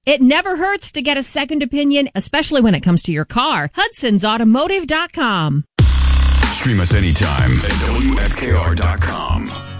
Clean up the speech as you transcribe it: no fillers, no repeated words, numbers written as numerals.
It never hurts to get a second opinion, especially when it comes to your car. Hudson'sAutomotive.com. Stream us anytime at WSKR.com.